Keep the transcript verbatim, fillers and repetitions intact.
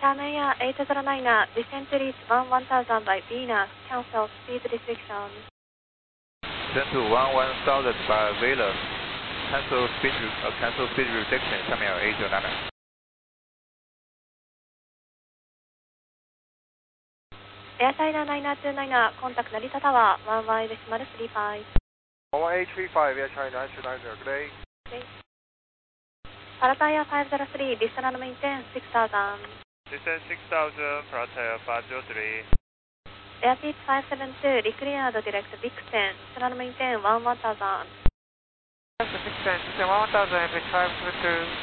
Tamaya eight zero nine, descent to reach one one thousand by Venus, cancel speed restriction. Descent to one one thousand by Venus, cancel speed, uh, cancel speed restriction， 下面有 eight zero nine。 Airchina nine two nine, contact Narita Tower, one one decimal three five. one one eight three five, Airchina nine two nine, good day. Okay. Parataya five zero three, descend and maintain six thousand. Descend six thousand, Parataya five zero three. Airspeed five seven two, declared direct Vixen, descend and maintain one one thousand. Vixen, descend one one thousand, five seven two.